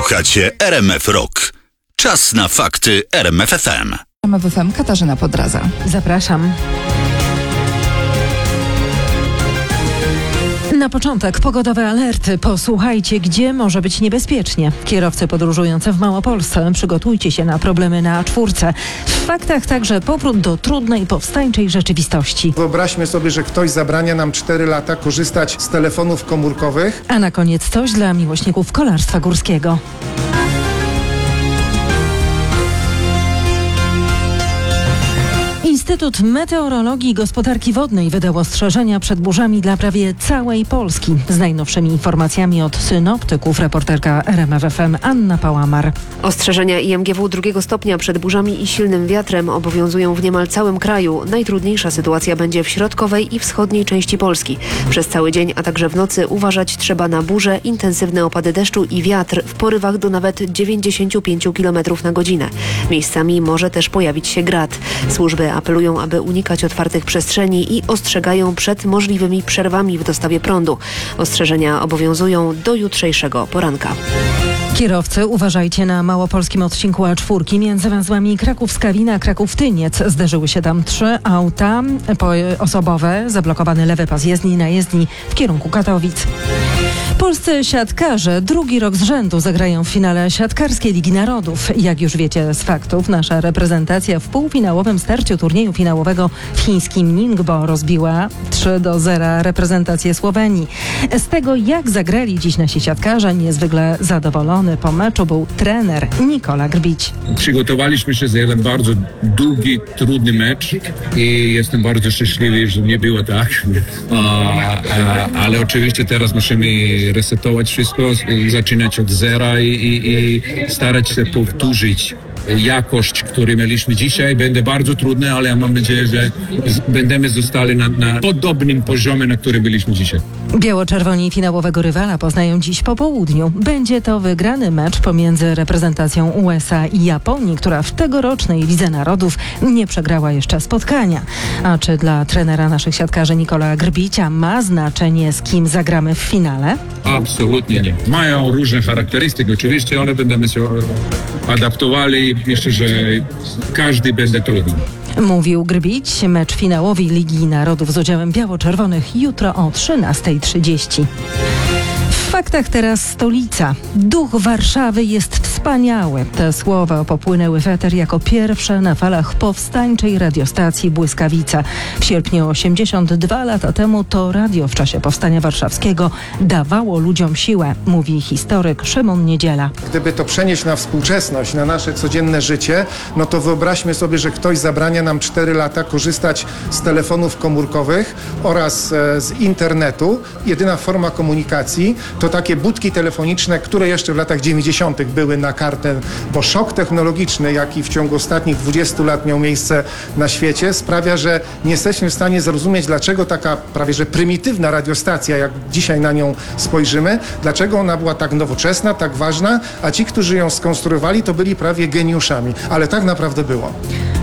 Słuchacie RMF Rock. Czas na fakty RMF FM. RMF FM, Katarzyna Podradza. Zapraszam. Na początek pogodowe alerty. Posłuchajcie, gdzie może być niebezpiecznie. Kierowcy podróżujący w Małopolsce, przygotujcie się na problemy na A4. W faktach także powrót do trudnej, powstańczej rzeczywistości. Wyobraźmy sobie, że ktoś zabrania nam 4 lata korzystać z telefonów komórkowych. A na koniec coś dla miłośników kolarstwa górskiego. Instytut Meteorologii i Gospodarki Wodnej wydał ostrzeżenia przed burzami dla prawie całej Polski. Z najnowszymi informacjami od synoptyków reporterka RMF FM Anna Pałamar. Ostrzeżenia IMGW 2 stopnia przed burzami i silnym wiatrem obowiązują w niemal całym kraju. Najtrudniejsza sytuacja będzie w środkowej i wschodniej części Polski. Przez cały dzień, a także w nocy uważać trzeba na burze, intensywne opady deszczu i wiatr w porywach do nawet 95 km na godzinę. Miejscami może też pojawić się grad. Służby apelują, aby unikać otwartych przestrzeni i ostrzegają przed możliwymi przerwami w dostawie prądu. Ostrzeżenia obowiązują do jutrzejszego poranka. Kierowcy, uważajcie na małopolskim odcinku A4 między węzłami Kraków-Skawina, Kraków-Tyniec. Zderzyły się tam 3 auta osobowe, zablokowany lewy pas jezdni na jezdni w kierunku Katowic. Polscy siatkarze drugi rok z rzędu zagrają w finale siatkarskiej Ligi Narodów. Jak już wiecie z faktów, nasza reprezentacja w półfinałowym starciu turnieju finałowego w chińskim Ningbo rozbiła 3-0 reprezentację Słowenii. Z tego, jak zagrali dziś nasi siatkarze, niezwykle zadowolony po meczu był trener Nikola Grbić. Przygotowaliśmy się za jeden bardzo długi, trudny mecz i jestem bardzo szczęśliwy, że nie było tak. Ale oczywiście teraz musimy resetować wszystko, zaczynać od zera i starać się powtórzyć jakość, którą mieliśmy dzisiaj. Będzie bardzo trudne, ale ja mam nadzieję, że będziemy zostali na podobnym poziomie, na którym byliśmy dzisiaj. Biało-czerwoni finałowego rywala poznają dziś po południu. Będzie to wygrany mecz pomiędzy reprezentacją USA i Japonii, która w tegorocznej Lidze Narodów nie przegrała jeszcze spotkania. A czy dla trenera naszych siatkarzy Nikola Grbicia ma znaczenie, z kim zagramy w finale? Absolutnie nie. Mają różne charakterystyki oczywiście, ale będziemy się adaptowali. Myślę, że każdy będzie trudny. Mówił Grbić. Mecz finałowy Ligi Narodów z udziałem biało-czerwonych jutro o 13:30. W faktach teraz stolica. Duch Warszawy jest wspaniały. Te słowa popłynęły w eter jako pierwsze na falach powstańczej radiostacji Błyskawica. W sierpniu 82 lata temu to radio w czasie Powstania Warszawskiego dawało ludziom siłę, mówi historyk Szymon Niedziela. Gdyby to przenieść na współczesność, na nasze codzienne życie, no to wyobraźmy sobie, że ktoś zabrania nam 4 lata korzystać z telefonów komórkowych oraz z internetu. Jedyna forma komunikacji to takie budki telefoniczne, które jeszcze w latach 90. były na kartę, bo szok technologiczny, jaki w ciągu ostatnich 20 lat miał miejsce na świecie, sprawia, że nie jesteśmy w stanie zrozumieć, dlaczego taka prawie że prymitywna radiostacja, jak dzisiaj na nią spojrzymy, dlaczego ona była tak nowoczesna, tak ważna, a ci, którzy ją skonstruowali, to byli prawie geniuszami. Ale tak naprawdę było.